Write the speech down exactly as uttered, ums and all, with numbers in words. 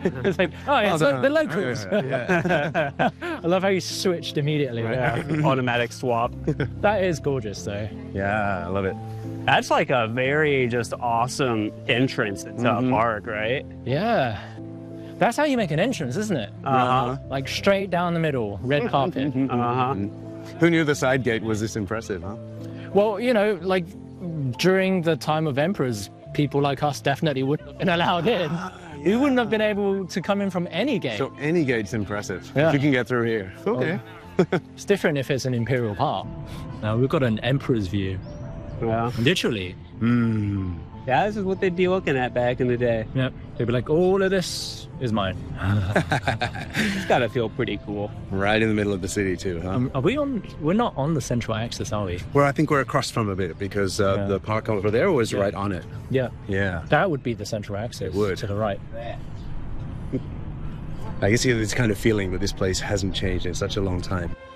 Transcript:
It's like, oh, yeah, Oh, so the- the locals. yeah, I love how you switched immediately. Yeah. Automatic swap. That is gorgeous, though. Yeah, I love it. That's like a very just awesome entrance into Mhm. a park, right? Yeah. That's how you make an entrance, isn't it? Uh-huh. Like straight down the middle, red carpet. Uh-huh. Who knew the side gate was this impressive, huh? Well, you know, like during the time of emperors, people like us definitely wouldn't have been allowed in. You wouldn't have been able to come in from any gate. So any gate's impressive. Yeah. If you can get through here. Okay. It's different if it's an imperial park. Now we've got an emperor's view, Yeah. literally. Mm. Yeah, this is what they'd be looking at back in the day. Yeah, they'd be like, all of this is mine. It's gotta feel pretty cool. Right in the middle of the city too, huh? Um, are we on? We're not on the central axis, are we? Well, I think we're across from a bit because uh, Yeah. the park over there was Yeah. right on it. Yeah, Yeah. that would be the central axis. It would. To the right. I guess you have this kind of feeling that this place hasn't changed in such a long time.